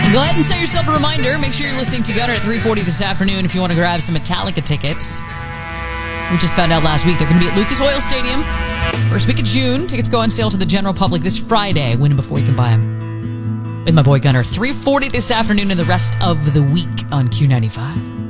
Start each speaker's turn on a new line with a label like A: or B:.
A: Go ahead and set yourself a reminder. Make sure you're listening to Gunner at 3:40 this afternoon if you want to grab some Metallica tickets. We just found out last week they're going to be at Lucas Oil Stadium. First week of June. Tickets go on sale to the general public this Friday. Win them before you can buy them. With my boy Gunner, 3:40 this afternoon and the rest of the week on Q95.